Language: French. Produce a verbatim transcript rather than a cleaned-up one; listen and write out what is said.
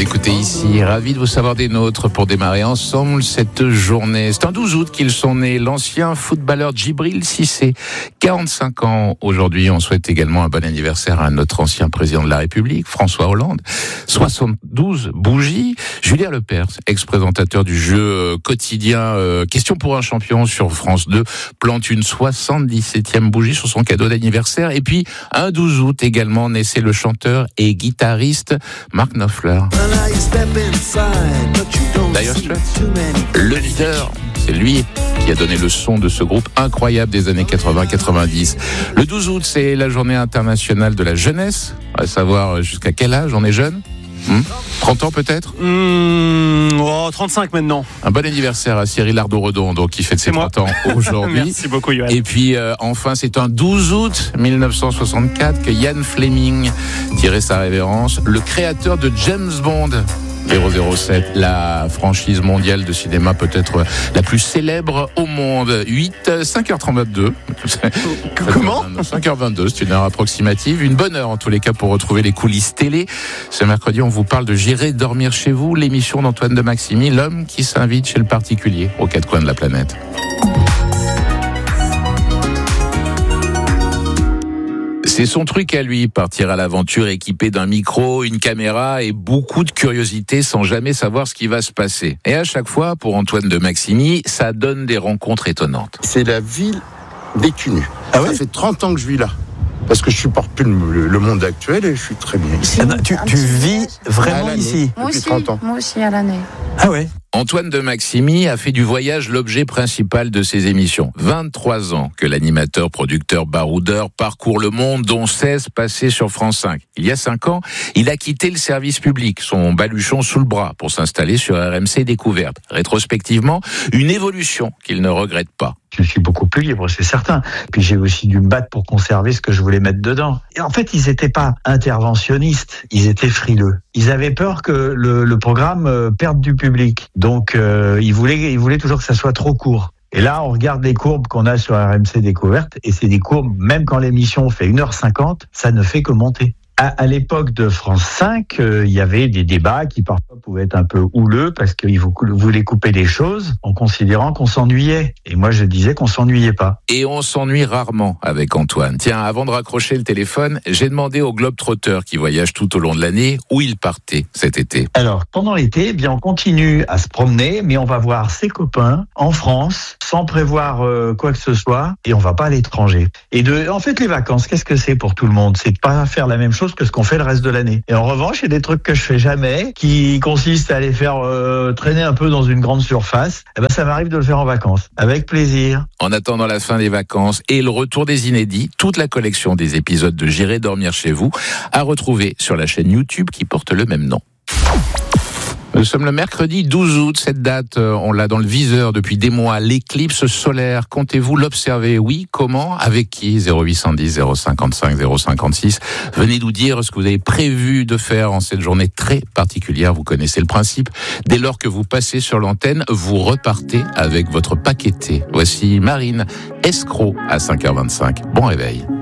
écoutez ici, ravi de vous savoir des nôtres pour démarrer ensemble cette journée. C'est un douze août qu'ils sont nés, l'ancien footballeur Djibril Cissé, quarante-cinq ans aujourd'hui. On souhaite également un bon anniversaire à notre ancien président de la République, François Hollande, soixante-douze bougies. Julien Lepers, ex-présentateur du jeu quotidien euh, Question pour un champion sur France deux, plante une soixante-dix-septième bougie sur son cadeau d'anniversaire. Et puis, un douze août également, naissait le chanteur et guitariste Mark Knopfler. Dire Straits, le leader, c'est lui qui a donné le son de ce groupe incroyable des années quatre-vingts quatre-vingt-dix. Le douze août, c'est la journée internationale de la jeunesse. On va savoir jusqu'à quel âge on est jeune. Hum trente ans peut-être mmh, oh, trente-cinq maintenant. Un bon anniversaire à Cyril Ardo-Redon, donc qui fête ses trente ans aujourd'hui. Merci beaucoup, Yoann. Et puis euh, enfin, c'est un douze août mille neuf cent soixante-quatre que Ian Fleming tirait sa révérence, le créateur de James Bond. zéro zéro sept, la franchise mondiale de cinéma peut-être la plus célèbre au monde. huit, cinq heures trente-deux. Comment ? cinq heures vingt-deux, c'est une heure approximative. Une bonne heure en tous les cas pour retrouver les coulisses télé. Ce mercredi, on vous parle de J'irai dormir chez vous, l'émission d'Antoine de Maximi, l'homme qui s'invite chez le particulier aux quatre coins de la planète. C'est son truc à lui, partir à l'aventure équipé d'un micro, une caméra et beaucoup de curiosité sans jamais savoir ce qui va se passer. Et à chaque fois, pour Antoine de Maximi, ça donne des rencontres étonnantes. C'est la ville des Cunus. Ah ouais ? Ça fait trente ans que je vis là. Parce que je supporte plus le, le monde actuel et je suis très bien ici. Ah ben, tu, tu vis vraiment À l'année, ici ? Moi depuis aussi, trente ans. moi aussi à l'année. Ah ouais ? Antoine de Maximi a fait du voyage l'objet principal de ses émissions. vingt-trois ans que l'animateur, producteur, baroudeur parcourt le monde, dont seize passés sur France cinq. Il y a cinq ans, il a quitté le service public, son baluchon sous le bras, pour s'installer sur R M C Découverte. Rétrospectivement, une évolution qu'il ne regrette pas. Je suis beaucoup plus libre, c'est certain. Puis j'ai aussi dû me battre pour conserver ce que je voulais mettre dedans. Et en fait, ils n'étaient pas interventionnistes, ils étaient frileux. Ils avaient peur que le, le programme euh, perde du public. Donc, euh, ils voulaient, ils voulaient toujours que ça soit trop court. Et là, on regarde les courbes qu'on a sur R M C Découverte, et c'est des courbes, même quand l'émission fait une heure cinquante, ça ne fait que monter. À, à l'époque de France cinq, euh, il y avait des débats qui parfois pouvaient être un peu houleux parce qu'ils voulaient couper des choses en considérant qu'on s'ennuyait. Et moi, je disais qu'on s'ennuyait pas. Et on s'ennuie rarement avec Antoine. Tiens, avant de raccrocher le téléphone, j'ai demandé au Globetrotter qui voyage tout au long de l'année où il partait cet été. Alors, pendant l'été, eh bien, on continue à se promener, mais on va voir ses copains en France sans prévoir euh, quoi que ce soit et on va pas à l'étranger. Et de, en fait, les vacances, qu'est-ce que c'est pour tout le monde ? C'est de pas faire la même chose que ce qu'on fait le reste de l'année. Et en revanche, il y a des trucs que je fais jamais, qui consistent à aller faire euh, traîner un peu dans une grande surface. Eh ben, ça m'arrive de le faire en vacances, avec plaisir. En attendant la fin des vacances et le retour des inédits, toute la collection des épisodes de J'irai dormir chez vous à retrouver sur la chaîne YouTube qui porte le même nom. Nous sommes le mercredi douze août, cette date, on l'a dans le viseur depuis des mois, l'éclipse solaire. Comptez-vous l'observer ? Oui, comment ? Avec qui ? zéro huit cent dix, zéro cinquante-cinq, zéro cinquante-six. Venez nous dire ce que vous avez prévu de faire en cette journée très particulière. Vous connaissez le principe. Dès lors que vous passez sur l'antenne, vous repartez avec votre paqueté. Voici Marine, escroc à cinq heures vingt-cinq. Bon réveil.